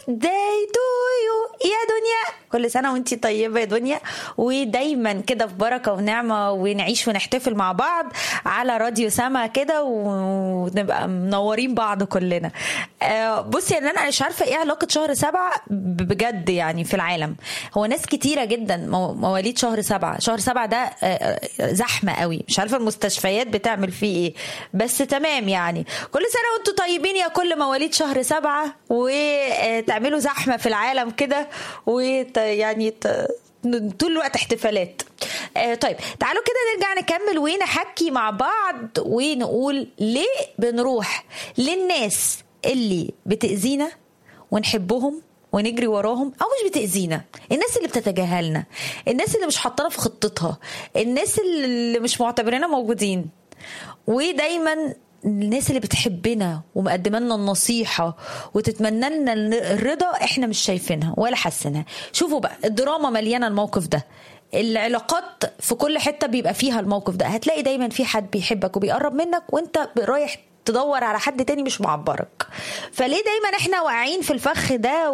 birthday to you يا دنيا. كل سنة وانتي طيبة يا دنيا، ودايما كده في بركة ونعمة، ونعيش ونحتفل مع بعض على راديو سما كده، ونبقى منورين بعض كلنا. بصي يعني انا مش عارفة ايه علاقة شهر 7 بجد يعني في العالم. هو ناس كتيرة جدا مواليد شهر 7. شهر 7 ده زحمة قوي، مش عارفة المستشفيات بتعمل فيه ايه، بس تمام يعني. كل سنة وانتم طيبين يا كل مواليد شهر 7، وتعملوا زحمة في العالم كده، ويعني طول الوقت احتفالات. طيب تعالوا كده نرجع نكمل ونحكي مع بعض ونقول ليه بنروح للناس اللي بتأذينا ونحبهم ونجري وراهم، او مش بتأذينا، الناس اللي بتتجاهلنا، الناس اللي مش حاطانا في خطتها، الناس اللي مش معتبريننا موجودين. ودايما الناس اللي بتحبنا ومقدمه لنا النصيحه وتتمنى لنا الرضا احنا مش شايفينها ولا حاسينها. شوفوا بقى الدراما مليانه الموقف ده، العلاقات في كل حته بيبقى فيها الموقف ده. هتلاقي دايما في حد بيحبك وبيقرب منك، وانت رايح تدور على حد تاني مش معبرك. فليه دايما احنا واقعين في الفخ ده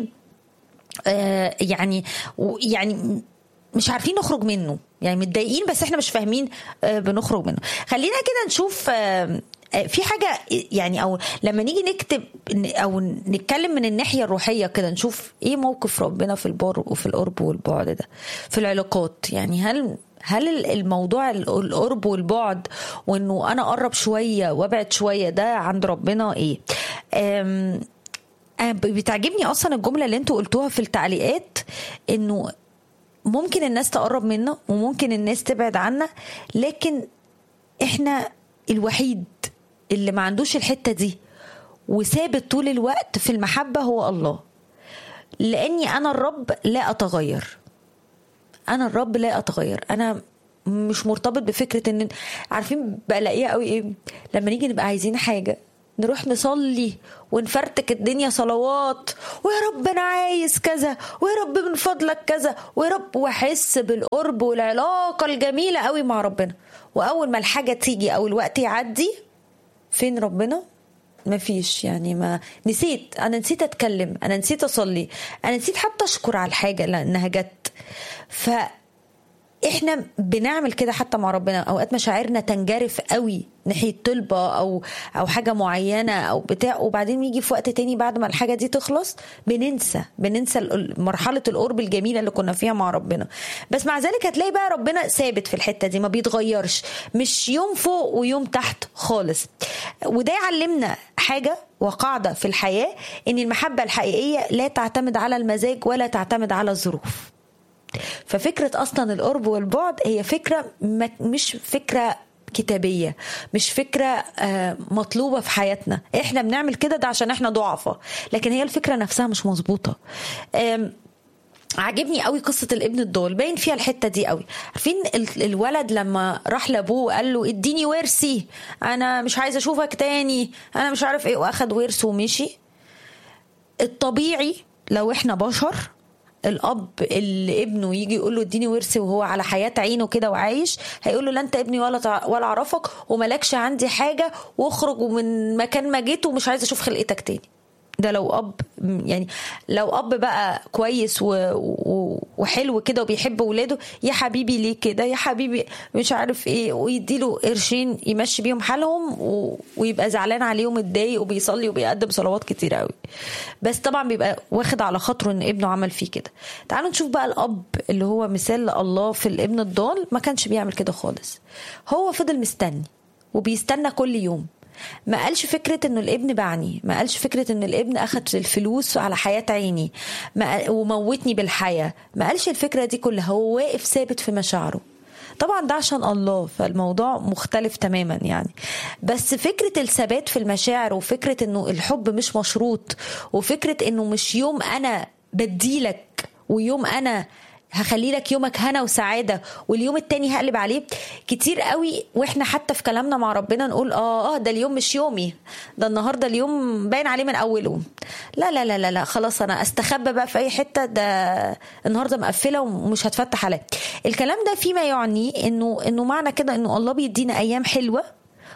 يعني مش عارفين نخرج منه، يعني متضايقين بس احنا مش فاهمين بنخرج منه. خلينا كده نشوف في حاجة يعني، او لما نيجي نكتب او نتكلم من الناحية الروحية كده، نشوف ايه موقف ربنا في القرب والبعد ده في العلاقات. يعني هل الموضوع القرب والبعد، وانه انا اقرب شوية وابعد شوية، ده عند ربنا ايه؟ بتعجبني اصلا الجملة اللي انتوا قلتوها في التعليقات، انه ممكن الناس تقرب منا وممكن الناس تبعد عنا، لكن احنا الوحيد اللي ما عندوش الحتة دي وثابت طول الوقت في المحبة هو الله. لاني انا الرب لا اتغير، انا الرب لا اتغير. انا مش مرتبط بفكرة ان عارفين بلاقيها قوي ايه، لما نيجي نبقى عايزين حاجة نروح نصلي ونفرتك الدنيا صلوات، ويا رب انا عايز كذا، ويا رب من فضلك كذا، ويا رب، واحس بالقرب والعلاقة الجميلة قوي مع ربنا. واول ما الحاجة تيجي او الوقت يعدي، فين ربنا؟ مفيش. يعني ما نسيت، انا نسيت اتكلم، انا نسيت اصلي، انا نسيت حتى اشكر على الحاجة لانها جت. احنا بنعمل كده حتى مع ربنا. اوقات مشاعرنا تنجرف قوي ناحية طلبة او حاجة معينة او بتاع، وبعدين يجي في وقت تاني بعد ما الحاجة دي تخلص بننسى مرحلة القرب الجميلة اللي كنا فيها مع ربنا. بس مع ذلك هتلاقي بقى ربنا ثابت في الحتة دي، ما بيتغيرش، مش يوم فوق ويوم تحت خالص. وده يعلمنا حاجة وقاعدة في الحياة، ان المحبة الحقيقية لا تعتمد على المزاج ولا تعتمد على الظروف. ففكرة أصلا القرب والبعد هي فكرة مش فكرة كتابية، مش فكرة مطلوبة في حياتنا. احنا بنعمل كده ده عشان احنا ضعفة، لكن هي الفكرة نفسها مش مظبوطة. عجبني قوي قصة الابن الضال، باين فيها الحتة دي قوي. عارفين الولد لما راح لابوه وقال له اديني ورثي، انا مش عايز اشوفك تاني، انا مش عارف ايه، واخد ورثه ومشي. الطبيعي لو احنا بشر، الاب اللي ابنه يجي يقول له اديني ورثي وهو على حياة عينه كده وعايش، هيقول له لا انت ابني ولا اعرفك وملكش عندي حاجة، واخرج من مكان ما جيت ومش عايز اشوف خلقتك تاني. ده لو اب، يعني لو اب بقى كويس وحلو كده وبيحب ولاده، يا حبيبي ليه كده، يا حبيبي مش عارف ايه، ويديله قرشين يمشي بيهم حالهم، ويبقى زعلان عليهم متضايق وبيصلي وبيقدم صلوات كتير قوي، بس طبعا بيبقى واخد على خاطره ان ابنه عمل فيه كده. تعالوا نشوف بقى الاب اللي هو مثال الله في الابن الضال، ما كانش بيعمل كده خالص. هو فضل مستني وبيستنى كل يوم. ما قالش فكرة انه الابن باعني، ما قالش فكرة ان الابن اخد الفلوس على حياة عيني وموتني بالحياة، ما قالش الفكرة دي كلها. هو واقف ثابت في مشاعره. طبعا ده عشان الله، فالموضوع مختلف تماما يعني. بس فكرة الثبات في المشاعر، وفكرة انه الحب مش مشروط، وفكرة انه مش يوم انا بديلك ويوم انا هخلي لك يومك هنا وسعادة واليوم التاني هقلب عليه. كتير قوي واحنا حتى في كلامنا مع ربنا نقول ده اليوم مش يومي، ده النهاردة اليوم باين عليه من اوله. لا لا لا لا, لا خلاص انا استخبى بقى في اي حتة، ده النهاردة مقفلة ومش هتفتح عليه. الكلام ده فيما يعني انه معنى كده انه الله بيدينا ايام حلوة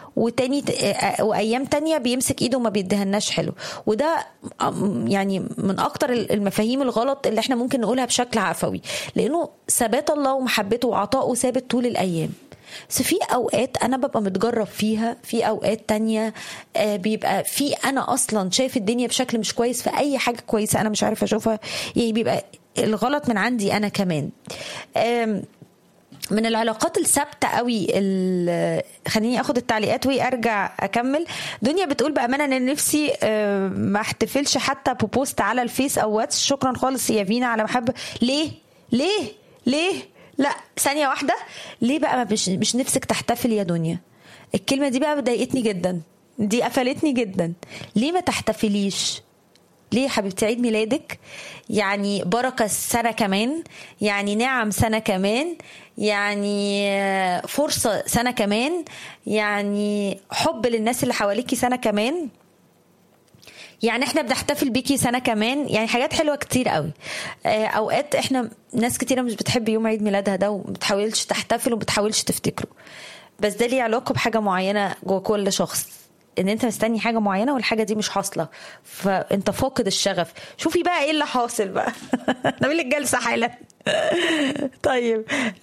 وتاني وايام تانية بيمسك ايده وما بيديهالناش حلو. وده يعني من اكتر المفاهيم الغلط اللي احنا ممكن نقولها بشكل عفوي، لانه ثبات الله ومحبته وعطائه ثابت طول الايام. بس في اوقات انا ببقى متجرب فيها، في اوقات تانية بيبقى في انا اصلا شايف الدنيا بشكل مش كويس، في اي حاجة كويسة انا مش عارفة اشوفها، يعني بيبقى الغلط من عندي انا كمان. من العلاقات الثابته قوي. خليني اخد التعليقات وارجع اكمل. دنيا بتقول بامانه ان نفسي ما احتفلش حتى ببوست على الفيس او واتس. شكرا خالص يا فينا على محبه. ليه لا ثانيه واحده، ليه بقى مش نفسك تحتفل يا دنيا؟ الكلمه دي بقى ضايقتني جدا، دي قفلتني جدا. ليه ما تحتفليش؟ ليه يا حبيبتي؟ عيد ميلادك يعني بركة سنة كمان، يعني نعم سنة كمان، يعني فرصة سنة كمان، يعني حب للناس اللي حواليكي سنة كمان، يعني احنا بنحتفل بيكي سنة كمان، يعني حاجات حلوة كتير قوي. اوقات احنا ناس كتيرة مش بتحب يوم عيد ميلادها ده وبتحاولش تحتفل وبتحاولش تفتكره، بس ده ليه علاقة بحاجة معينة جوه كل شخص، ان انت مستني حاجه معينه والحاجه دي مش حاصله، فانت فاقد الشغف. شوفي بقى ايه اللي حاصل بقى. نعمل الجلسه حالا. طيب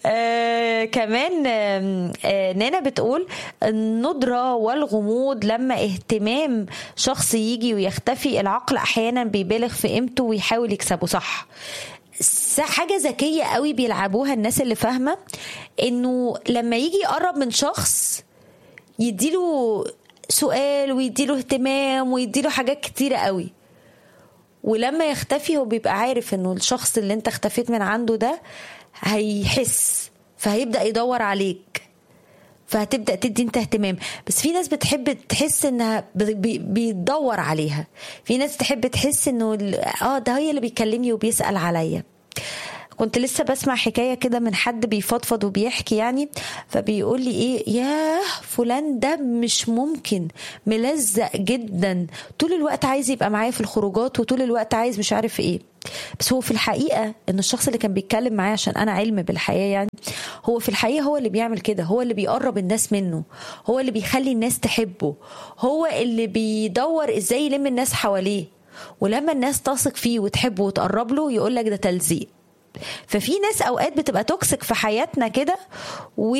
كمان نانا بتقول الندره والغموض، لما اهتمام شخص يجي ويختفي العقل احيانا بيبالغ في قيمته ويحاول يكسبه. صح، حاجة ذكية قوي بيلعبوها الناس اللي فاهمة انه لما يجي يقرب من شخص يديله سؤال ويديله اهتمام ويديله حاجات كتيرة قوي، ولما يختفي هو بيبقى عارف انه الشخص اللي انت اختفيت من عنده ده هيحس، فهيبدأ يدور عليك، فهتبدأ تدي انت اهتمام. بس في ناس بتحب تحس انها بيدور عليها، في ناس تحب تحس انه ده هي اللي بيكلمني وبيسأل عليا. كنت لسه بسمع حكاية كده من حد بيفضفض وبيحكي يعني، فبيقول لي ايه، ياه فلان ده مش ممكن ملزق جدا، طول الوقت عايز يبقى معايا في الخروجات وطول الوقت عايز مش عارف ايه. بس هو في الحقيقة ان الشخص اللي كان بيتكلم معايا، عشان انا علم بالحياة يعني، هو في الحقيقة هو اللي بيعمل كده، هو اللي بيقرب الناس منه، هو اللي بيخلي الناس تحبه، هو اللي بيدور ازاي يلم الناس حواليه. ولما الناس تثق فيه وتحبه وتقرب له يقول لك ده تلزيق. ففي ناس اوقات بتبقى توكسيك في حياتنا كده، و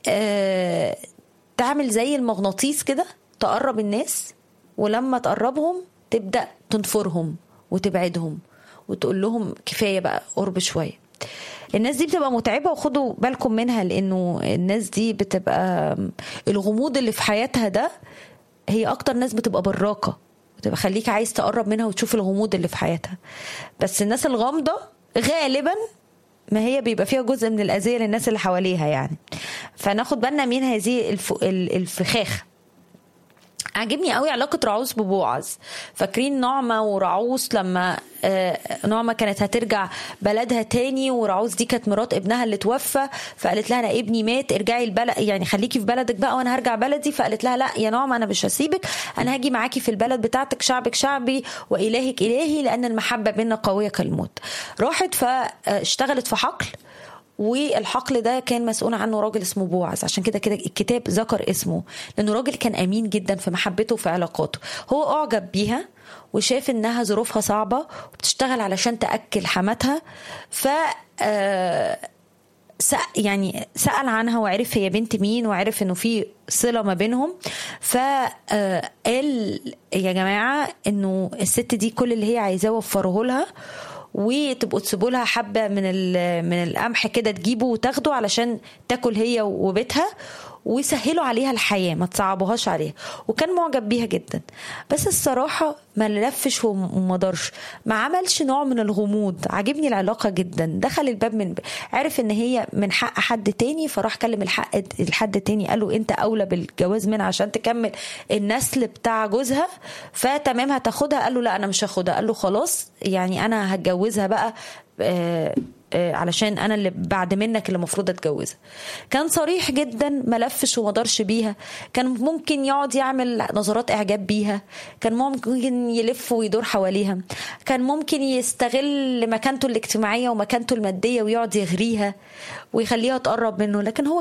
تعمل زي المغناطيس كده، تقرب الناس ولما تقربهم تبدأ تنفرهم وتبعدهم وتقول لهم كفاية بقى قرب شوية. الناس دي بتبقى متعبة وخدوا بالكم منها، لأنه الناس دي بتبقى الغموض اللي في حياتها ده هي أكتر ناس بتبقى براقة، بتبقى خليك عايز تقرب منها وتشوف الغموض اللي في حياتها. بس الناس الغامضة غالبا ما هي بيبقى فيها جزء من الأذية للناس اللي حواليها يعني. فناخد بالنا من هذه الفخاخ. عجبني قوي علاقة رعوز ببوعز. فاكرين نعمة ورعوز لما نعمة كانت هترجع بلدها تاني، ورعوز دي كانت مرات ابنها اللي توفى، فقالت لها انا ابني مات، ارجعي البلد يعني خليكي في بلدك بقى وانا هرجع بلدي. فقالت لها لا يا نعمة انا مش هسيبك، انا هاجي معاكي في البلد بتاعتك، شعبك شعبي والهك الهي، لان المحبة بيننا قوية كالموت. راحت فاشتغلت في حقل، والحقل ده كان مسؤول عنه راجل اسمه بوعز، عشان كده الكتاب ذكر اسمه، لانه راجل كان امين جدا في محبته وفي علاقاته. هو اعجب بيها وشاف انها ظروفها صعبة وبتشتغل علشان تأكل حماتها، ف يعني سأل عنها وعرف هي بنت مين، وعرف انه في صلة ما بينهم. فقال يا جماعة انه الست دي كل اللي هي عايزاه وفره لها، وتبقوا تسيبوا لها حبة من القمح كده تجيبه وتاخده علشان تاكل هي وبيتها، ويسهلوا عليها الحياة ما تصعبوهاش عليها. وكان معجب بيها جدا، بس الصراحة ما لفش وما دارش، ما عملش نوع من الغموض. عجبني العلاقة جدا، دخل الباب عرف ان هي من حق حد تاني، فراح كلم الحد تاني قال له انت اولى بالجواز منها عشان تكمل النسل بتاع جوزها، فتمام هتاخدها. قال له لا انا مش هاخدها. قال له خلاص يعني انا هتجوزها بقى علشان انا اللي بعد منك اللي المفروض اتجوزها. كان صريح جدا، ما لفش وما دارش بيها. كان ممكن يقعد يعمل نظرات اعجاب بيها، كان ممكن يلف ويدور حواليها، كان ممكن يستغل مكانته الاجتماعية ومكانته المادية ويقعد يغريها ويخليها تقرب منه. لكن هو كان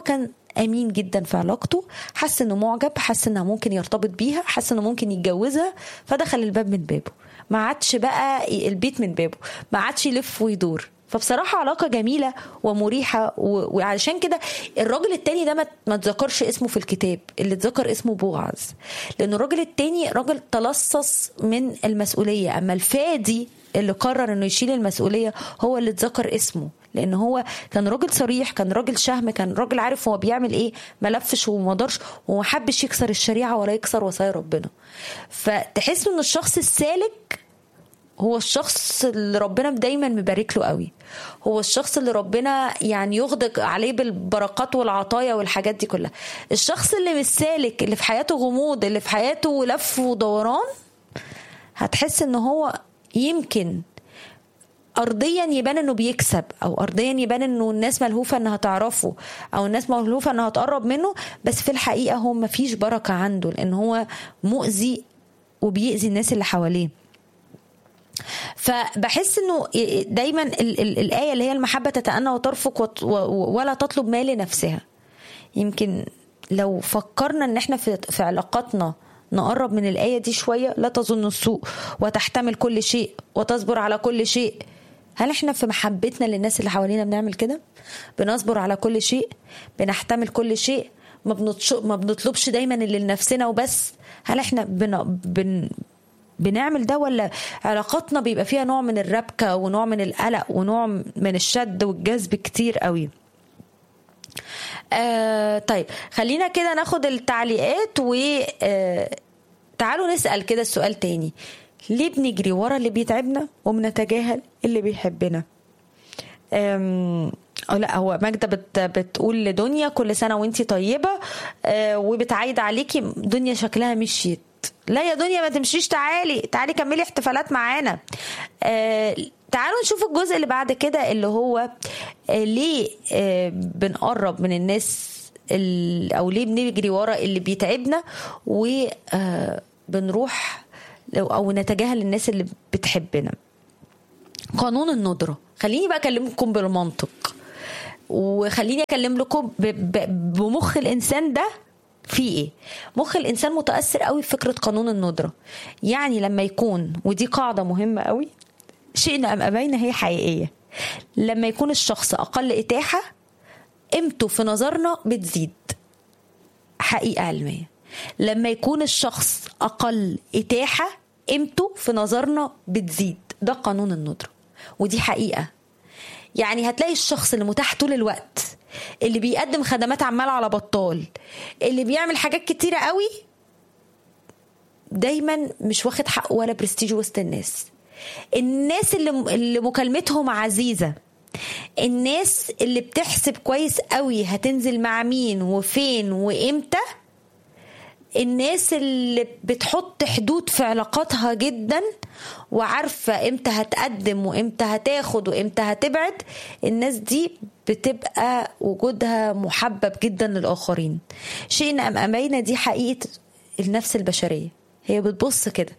امين جدا في علاقته، حس انه معجب، حس انه ممكن يرتبط بيها، حس انه ممكن يتجوزها، فدخل الباب من بابه، ما عادش بقى البيت من بابه، ما عادش يلف ويدور. فبصراحة علاقة جميلة ومريحة. وعلشان كده الراجل التاني ده ما تذكرش اسمه في الكتاب، اللي تذكر اسمه بوعز، لأنه الراجل التاني راجل تلصص من المسؤولية. أما الفادي اللي قرر انه يشيل المسؤولية هو اللي تذكر اسمه، لان هو كان راجل صريح، كان راجل شهم، كان راجل عارف هو بيعمل ايه، ما لفش وما دارش وما حبش يكسر الشريعة ولا يكسر وصايا ربنا. فتحس ان الشخص السالك هو الشخص اللي ربنا دايما مبارك له قوي، هو الشخص اللي ربنا يعني يغدق عليه بالبركات والعطايا والحاجات دي كلها. الشخص اللي مش سالك، اللي في حياته غموض، اللي في حياته لف ودوران، هتحس ان هو يمكن أرضيا يبان انه بيكسب، او أرضيا يبان انه الناس ملهوفة انها تعرفه، او الناس ملهوفة انها تقرب منه، بس في الحقيقة هو مفيش بركة عنده، لان هو مؤذي وبيأذي الناس اللي حواليه. فبحس انه دايما الآية اللي هي المحبة تتأنى وترفق ولا تطلب ما لنفسها، يمكن لو فكرنا ان احنا في علاقاتنا نقرب من الآية دي شوية، لا تظن السوء وتحتمل كل شيء وتصبر على كل شيء. هل احنا في محبتنا للناس اللي حوالينا بنعمل كده؟ بنصبر على كل شيء، بنحتمل كل شيء، ما بنطلبش دايما اللي لنفسنا وبس؟ هل احنا بنعمل ده، ولا علاقاتنا بيبقى فيها نوع من الربكة ونوع من القلق ونوع من الشد والجذب كتير قوي؟ طيب خلينا كده ناخد التعليقات تعالوا نسأل كده السؤال تاني. ليه بنجري ورا اللي بيتعبنا وبنتجاهل اللي بيحبنا؟ لا، هو ماجدة بتقول لدنيا كل سنة وانتي طيبة، وبتعايد عليكي. دنيا شكلها مشيت. لا يا دنيا ما تمشيش، تعالي كملي احتفالات معانا. تعالوا نشوف الجزء اللي بعد كده، اللي هو ليه بنقرب من الناس او ليه بنجري ورا اللي بيتعبنا وبنروح او نتجاهل الناس اللي بتحبنا. قانون الندرة. خليني بقى اكلمكم بالمنطق، وخليني اكلم لكم بمخ الانسان ده في ايه. مخ الانسان متأثر قوي بفكرة قانون الندرة. يعني لما يكون، ودي قاعدة مهمة قوي، شئنا ام ابينا هي حقيقية، لما يكون الشخص اقل اتاحة قيمته في نظرنا بتزيد. حقيقة علمية. لما يكون الشخص اقل اتاحة قيمته في نظرنا بتزيد. ده قانون الندرة، ودي حقيقة. يعني هتلاقي الشخص اللي متاح طول الوقت، اللي بيقدم خدمات عمال على بطال، اللي بيعمل حاجات كتيرة قوي، دايما مش واخد حقه ولا برستيج وسط الناس. الناس اللي مكالمتهم عزيزة، الناس اللي بتحسب كويس قوي هتنزل مع مين وفين وامتى، الناس اللي بتحط حدود في علاقاتها جدا وعارفة امتى هتقدم وامتى هتاخد وامتى هتبعد، الناس دي بتبقى وجودها محبب جدا للآخرين. شئنا أم أبينا، دي حقيقة النفس البشرية، هي بتبص كده.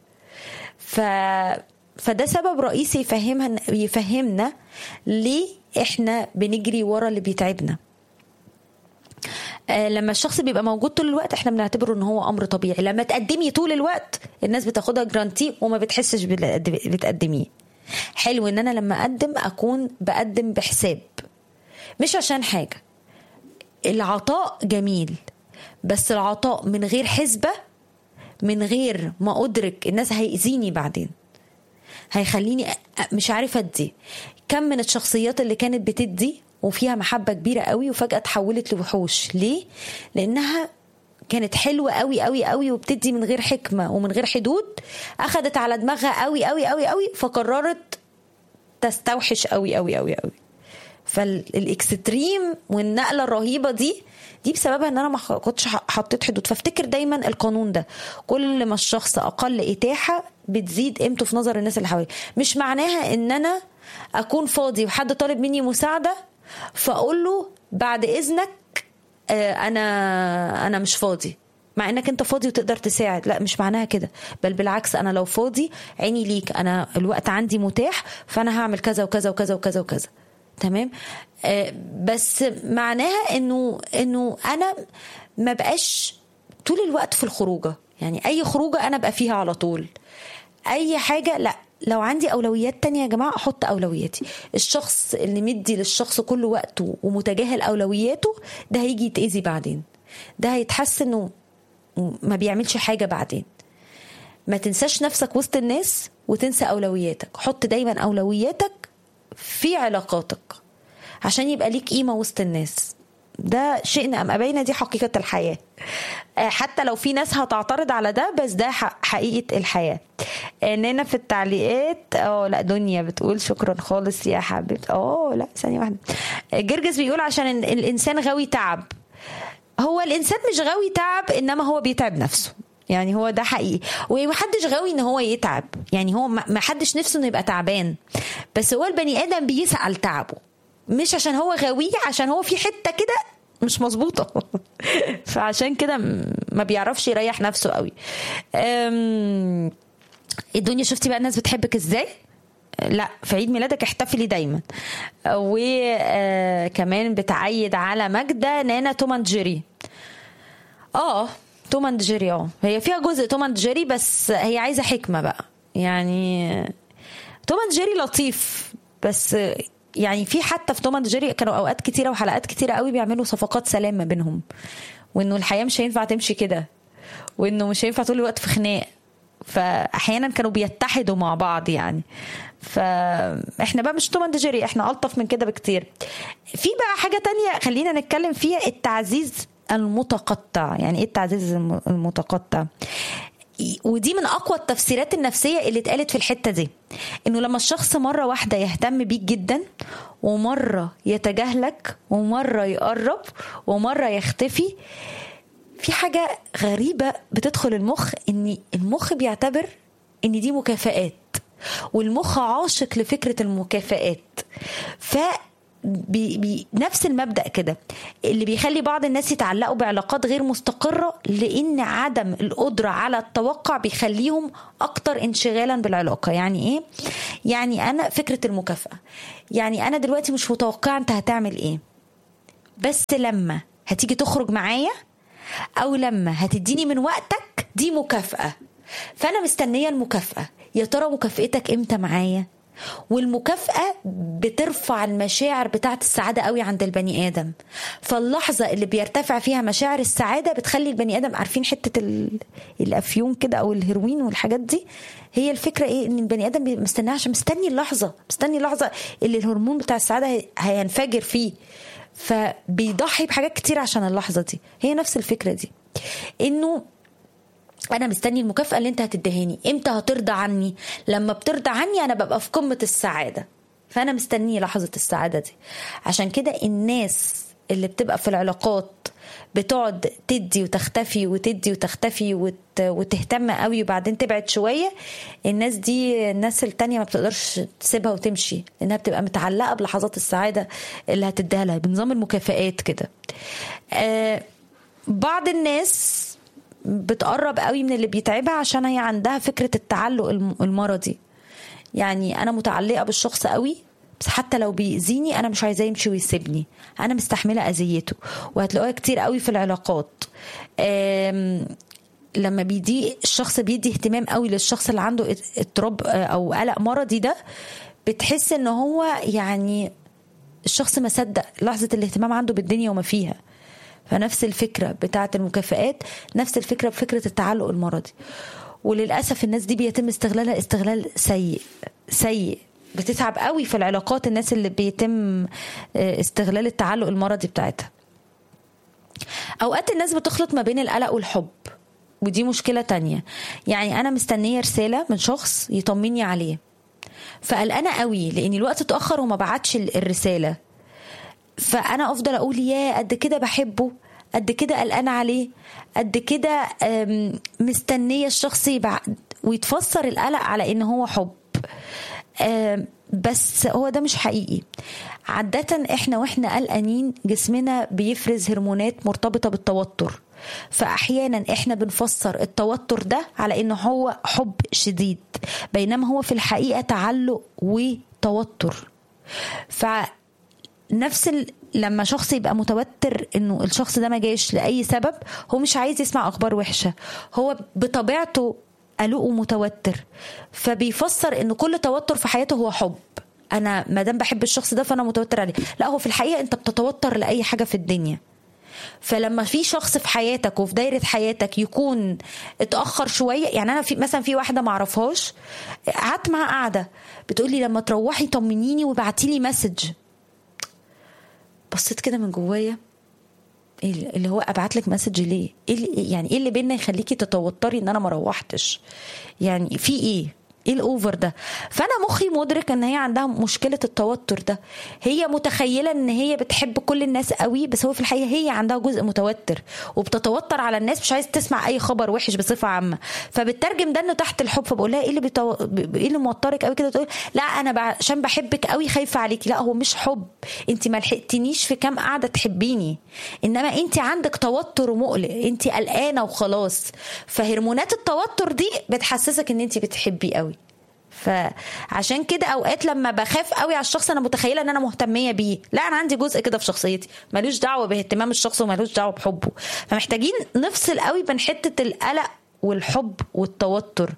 فده سبب رئيسي يفهمنا ليه احنا بنجري ورا اللي بيتعبنا. لما الشخص بيبقى موجود طول الوقت احنا بنعتبره ان هو امر طبيعي. لما تقدمي طول الوقت الناس بتاخدها جرانتي وما بتحسش بتقدميه. حلو ان انا لما اقدم اكون بقدم بحساب، مش عشان حاجة. العطاء جميل، بس العطاء من غير حسبة، من غير ما ادرك الناس هيأذيني بعدين، هيخليني مش عارفة ادي. كم من الشخصيات اللي كانت بتدي وفيها محبة كبيرة قوي وفجأة تحولت لوحوش. ليه؟ لأنها كانت حلوة قوي قوي قوي وبتدي من غير حكمة ومن غير حدود، أخدت على دماغها قوي قوي قوي قوي فقررت تستوحش قوي قوي قوي قوي. فالاكستريم والنقلة الرهيبة دي بسببها ان انا ما كنتش حطيت حدود. فافتكر دايما القانون ده، كل ما الشخص اقل اتاحة بتزيد قيمته في نظر الناس اللي حواليه. مش معناها ان انا اكون فاضي وحد طالب مني مساعدة فاقول له بعد اذنك انا مش فاضي، مع انك انت فاضي وتقدر تساعد. لا، مش معناها كده، بل بالعكس، انا لو فاضي عيني ليك، انا الوقت عندي متاح، فانا هعمل كذا وكذا وكذا وكذا وكذا. تمام. بس معناها انه انا ما بقاش طول الوقت في الخروجه، يعني اي خروجه انا بقى فيها على طول، اي حاجه لا. لو عندي اولويات تانية يا جماعه احط اولوياتي. الشخص اللي مدي للشخص كل وقته ومتجاهل اولوياته ده هيجي يتأذي بعدين، ده هيتحس انه ما بيعملش حاجه بعدين. ما تنساش نفسك وسط الناس وتنسى اولوياتك. حط دايما اولوياتك في علاقاتك عشان يبقى ليك قيمه وسط الناس. ده شئنا ام ابينا، دي حقيقه الحياه، حتى لو في ناس هتعترض على ده، بس ده حقيقه الحياه. اننا في التعليقات لا دنيا بتقول شكرا خالص يا حبيبتي. لا ثانيه واحده. جرجس بيقول عشان الانسان غاوي تعب. هو الانسان مش غاوي تعب، انما هو بيتعب نفسه، يعني هو ده حقيقي. ومحدش غاوي ان هو يتعب، يعني هو محدش نفسه انه يبقى تعبان، بس هو البني ادم بيسعى لتعبه، مش عشان هو غاويه، عشان هو في حته كده مش مظبوطه فعشان كده ما بيعرفش يريح نفسه قوي. الدنيا شفتي بقى الناس بتحبك ازاي؟ لا في عيد ميلادك احتفلي دايما. وكمان بتعيد على ماجدة نانا توم اند جيري. توم اند جيري هي فيها جزء توم اند جيري، بس هي عايزه حكمه بقى. يعني توم اند جيري لطيف، بس يعني في حتى في توم اند جيري كانوا اوقات كتيره وحلقات كتيره قوي بيعملوا صفقات سلام ما بينهم، وانه الحياه مش هينفع تمشي كده، وانه مش هينفع طول الوقت في خناق، فاحيانا كانوا بيتحدوا مع بعض يعني. فاحنا بقى مش توم اند جيري، احنا الطف من كده بكتير. في بقى حاجه تانية خلينا نتكلم فيها، التعزيز المتقطع. يعني ايه التعزيز المتقطع؟ ودي من اقوى التفسيرات النفسيه اللي اتقالت في الحته دي، انه لما الشخص مره واحده يهتم بيك جدا، ومره يتجاهلك، ومره يقرب، ومره يختفي، في حاجه غريبه بتدخل المخ، ان المخ بيعتبر ان دي مكافآت، والمخ عاشق لفكره المكافآت. نفس المبدأ كده اللي بيخلي بعض الناس يتعلقوا بعلاقات غير مستقرة، لأن عدم القدرة على التوقع بيخليهم أكتر انشغالا بالعلاقة. يعني إيه؟ يعني أنا فكرة المكافأة، يعني أنا دلوقتي مش متوقعة أنت هتعمل إيه، بس لما هتيجي تخرج معايا أو لما هتديني من وقتك دي مكافأة، فأنا مستنية المكافأة. يا ترى مكافأتك إمتى معايا؟ والمكافأة بترفع المشاعر بتاعت السعادة قوي عند البني آدم. فاللحظة اللي بيرتفع فيها مشاعر السعادة بتخلي البني آدم، عارفين حتة الأفيون كده أو الهيروين والحاجات دي، هي الفكرة إيه؟ إن البني آدم مستنيها، عشان مستني اللحظة اللي الهرمون بتاع السعادة هينفجر فيه، فبيضحي بحاجات كتير عشان اللحظة دي. هي نفس الفكرة دي، إنه أنا مستني المكافأة اللي أنت هتدهاني. إمتى هترضى عني؟ لما بترضى عني أنا ببقى في قمة السعادة، فأنا مستني لحظة السعادة دي. عشان كده الناس اللي بتبقى في العلاقات بتقعد تدي وتختفي وتدي وتختفي وتهتم قوي وبعدين تبعد شوية، الناس دي الناس التانية ما بتقدرش تسيبها وتمشي، لأنها بتبقى متعلقة بلحظات السعادة اللي هتديها لها بنظام المكافآت كده. بعض الناس بتقرب قوي من اللي بيتعبها عشان هي عندها فكرة التعلق المرضي. يعني أنا متعلقة بالشخص قوي، بس حتى لو بيأذيني أنا مش عايزاه يمشي ويسيبني، أنا مستحملة أذيته. وهتلاقوها كتير قوي في العلاقات. لما الشخص بيدي اهتمام قوي للشخص اللي عنده اضطراب أو قلق مرضي ده، بتحس إن هو يعني الشخص ما صدق لحظة الاهتمام عنده بالدنيا وما فيها. فنفس الفكرة بتاعة المكافآت، نفس الفكرة بفكرة التعلق المرضي. وللأسف الناس دي بيتم استغلالها استغلال سيء. بتتعب قوي في العلاقات الناس اللي بيتم استغلال التعلق المرضي بتاعتها. أوقات الناس بتخلط ما بين القلق والحب، ودي مشكلة تانية. يعني أنا مستنية رسالة من شخص يطمني عليه، فقلقانة قوي لأن الوقت اتأخر وما بعتش الرسالة، فأنا أفضل أقول يا قد كده بحبه، قد كده قلقانة عليه، قد كده مستنية الشخص ويتفسر القلق على إن هو حب. بس هو ده مش حقيقي. عادة إحنا وإحنا قلقانين جسمنا بيفرز هرمونات مرتبطة بالتوتر، فأحيانا إحنا بنفسر التوتر ده على إنه هو حب شديد، بينما هو في الحقيقة تعلق وتوتر. لما شخص يبقى متوتر انه الشخص ده ما جاش لاي سبب، هو مش عايز يسمع اخبار وحشه، هو بطبيعته قلق ومتوتر، فبيفسر ان كل توتر في حياته هو حب. انا ما دام بحب الشخص ده فانا متوتر عليه. لا، هو في الحقيقه انت بتتوتر لاي حاجه في الدنيا. فلما في شخص في حياتك وفي دايره حياتك يكون اتاخر شويه، يعني انا مثلا في واحده ما اعرفهاش قعدت معاها قاعده بتقولي لما تروحي طمنيني وابعتي لي مسج. بصيت كده من جوايا، اللي هو ابعت لك مسج ليه؟ ايه اللي بيننا يخليكي تتوتري ان انا ما روحتش؟ يعني في ايه الاوفر ده؟ فانا مخي مدرك ان هي عندها مشكله التوتر ده. هي متخيله ان هي بتحب كل الناس قوي، بس هو في الحقيقه هي عندها جزء متوتر وبتتوتر على الناس، مش عايزه تسمع اي خبر وحش بصفه عامه، فبترجم ده انه تحت الحب. فبقول لها ايه اللي موترك قوي كده؟ تقول لا انا عشان بحبك قوي خايفه عليكي. لا، هو مش حب، انت ما لحقتنيش في كام قاعده تحبيني، انما انت عندك توتر ومقلق، انت قلقانه وخلاص. فهرمونات التوتر دي بتحسسك ان انت بتحبي قوي. فعشان كده اوقات لما بخاف قوي على الشخص انا متخيله ان انا مهتميه بيه. لا، انا عندي جزء كده في شخصيتي ملوش دعوه باهتمام الشخص وملوش دعوه بحبه. فمحتاجين نفصل قوي بين حته القلق والحب والتوتر.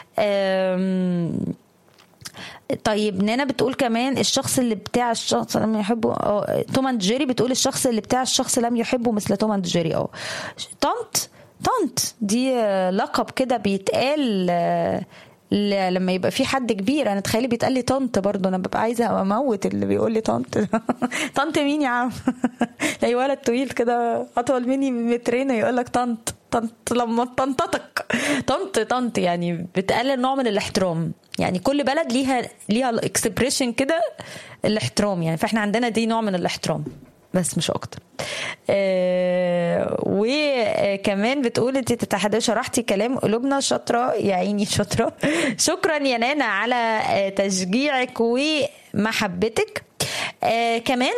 طيب نانا بتقول كمان الشخص اللي بتاع الشخص لم يحبه. توم اند جيري بتقول الشخص اللي بتاع الشخص لم يحبه مثل توم اند جيري. طنط دي لقب كده بيتقال لما يبقى في حد كبير. انا تخيلي بيتقال لي طنط برضه، انا ببقى عايزه اموت اللي بيقول لي طنط. طنط مين يا عم؟ لا، ولد طويل كده اطول مني بمترين يقول لك طنط لما طنطتك طنط يعني بتقلل نوع من الاحترام. يعني كل بلد ليها الاكسبريشن كده الاحترام، يعني فاحنا عندنا دي نوع من الاحترام بس مش اكتر. وكمان بتقول انت تتحدى شرحتي كلام قلوبنا. شاطره يا عيني، شاطره. شكرا يا نانا على تشجيعك ومحبتك. كمان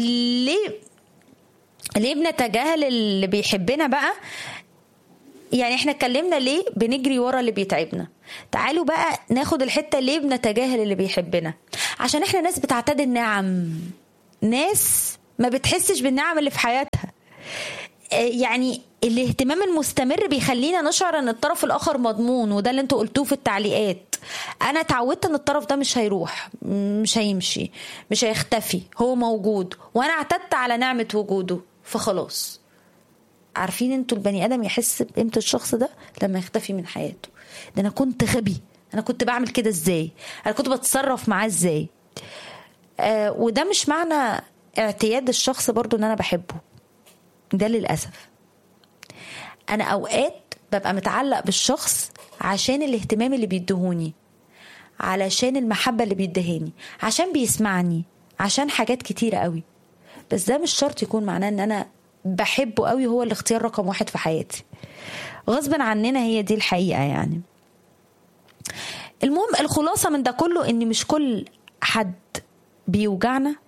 ليه بنتجاهل اللي بيحبنا بقى؟ يعني احنا اتكلمنا ليه بنجري ورا اللي بيتعبنا. تعالوا بقى ناخد الحته ليه بنتجاهل اللي بيحبنا. عشان احنا ناس بتعتاد النعم، ناس ما بتحسش بالنعم اللي في حياتها. يعني الاهتمام المستمر بيخلينا نشعر ان الطرف الاخر مضمون، وده اللي انتوا قلتوه في التعليقات. انا اتعودت ان الطرف ده مش هيروح، مش هيمشي، مش هيختفي، هو موجود، وانا اعتدت على نعمة وجوده، فخلاص. عارفين انتوا البني ادم يحس بقيمة الشخص ده لما يختفي من حياته. ده انا كنت غبي، انا كنت بعمل كده ازاي، انا كنت بتصرف معاه ازاي. وده مش معنى اعتياد الشخص برضو ان انا بحبه. ده للأسف. انا اوقات ببقى متعلق بالشخص عشان الاهتمام اللي بيدهوني، علشان المحبة اللي بيدهاني، عشان بيسمعني، عشان حاجات كتيرة قوي. بس ده مش شرط يكون معناه ان انا بحبه قوي هو الاختيار رقم 1 في حياتي. غصبا عننا، هي دي الحقيقة يعني. المهم الخلاصة من ده كله ان مش كل حد بيوجعنا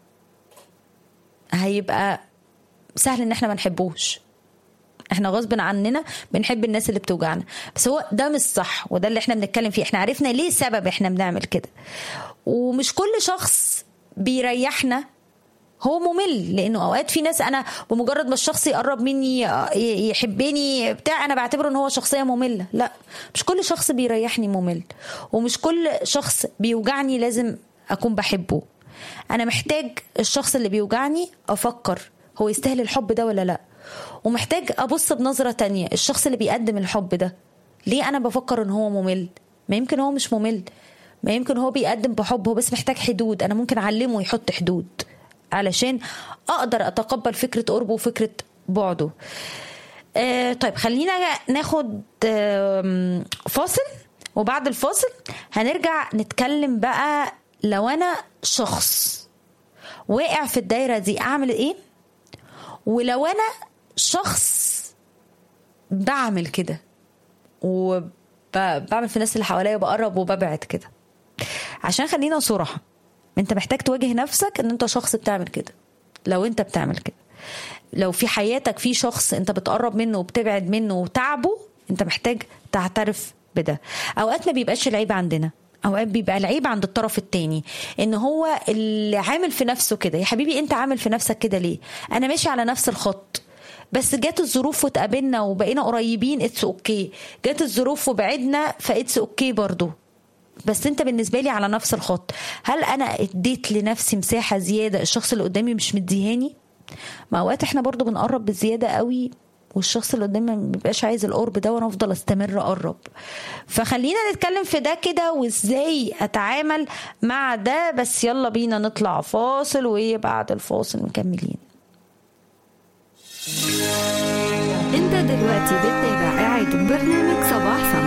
هيبقى سهل ان احنا ما نحبوش. احنا غصب عننا بنحب الناس اللي بتوجعنا، بس هو ده مش صح، وده اللي احنا بنتكلم فيه. احنا عرفنا ليه سبب احنا بنعمل كده. ومش كل شخص بيريحنا هو ممل، لانه اوقات في ناس انا بمجرد ما الشخص يقرب مني يحبني بتاع انا بعتبره ان هو شخصيه ممله. لا، مش كل شخص بيريحني ممل، ومش كل شخص بيوجعني لازم اكون بحبه. انا محتاج الشخص اللي بيوجعني افكر هو يستاهل الحب ده ولا لا، ومحتاج ابص بنظرة تانية الشخص اللي بيقدم الحب ده ليه انا بفكر ان هو ممل. ما يمكن هو مش ممل، ما يمكن هو بيقدم بحب، هو بس محتاج حدود. انا ممكن اعلمه يحط حدود علشان اقدر اتقبل فكرة قربه وفكرة بعده. طيب خلينا ناخد فاصل، وبعد الفاصل هنرجع نتكلم بقى لو انا شخص واقع في الدايرة دي اعمل ايه، ولو انا شخص بعمل كده وبعمل في الناس اللي حواليا بقرب وببعد كده. عشان خلينا صراحة، انت محتاج تواجه نفسك ان انت شخص بتعمل كده. لو انت بتعمل كده، لو في حياتك في شخص انت بتقرب منه وبتبعد منه وتعبه، انت محتاج تعترف بده. اوقات ما بيبقاش العيب عندنا، اوقات بيبقى العيب عند الطرف التاني، ان هو اللي عامل في نفسه كده. يا حبيبي انت عامل في نفسك كده ليه؟ انا ماشي على نفس الخط، بس جات الظروف وتقابلنا وبقينا قريبين، اتس اوكي. جات الظروف وبعدنا، فاتس اوكي برضو، بس انت بالنسبه لي على نفس الخط. هل انا اديت لنفسي مساحه زياده الشخص اللي قدامي مش مديهاني؟ ما اوقات احنا برضو بنقرب بزياده قوي، والشخص اللي قدامي ما بيبقاش عايز القرب ده، وانا افضل استمر اقرب. فخلينا نتكلم في ده كده، وازاي اتعامل مع ده. بس يلا بينا نطلع فاصل، وبعد الفاصل مكملين. انت دلوقتي بتتابع إعادة برنامج صباح سما